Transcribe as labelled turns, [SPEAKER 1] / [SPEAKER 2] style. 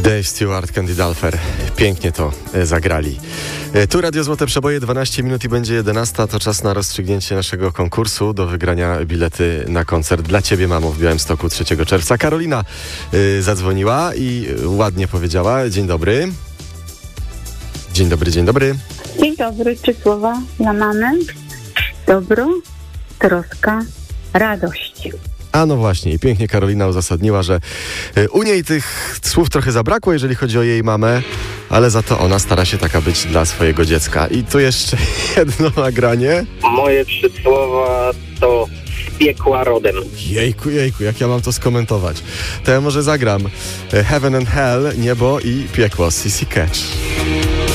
[SPEAKER 1] Dave Stewart, Candy Dulfer. Pięknie to zagrali. Tu Radio Złote Przeboje, 12 minut i będzie 11. To czas na rozstrzygnięcie naszego konkursu do wygrania bilety na koncert dla Ciebie, mamo, w Białymstoku 3 czerwca. Karolina zadzwoniła i ładnie powiedziała: dzień dobry. Dzień dobry, dzień dobry.
[SPEAKER 2] Dzień dobry, 3 słowa dla mamy. Dobro, troska, radość.
[SPEAKER 1] A no właśnie, i pięknie Karolina uzasadniła, że u niej tych słów trochę zabrakło, jeżeli chodzi o jej mamę, ale za to ona stara się taka być dla swojego dziecka. I tu jeszcze jedno nagranie.
[SPEAKER 3] Moje 3 słowa to z piekła rodem.
[SPEAKER 1] Jejku, jak ja mam to skomentować? To ja może zagram Heaven and Hell, niebo i piekło, CC Catch.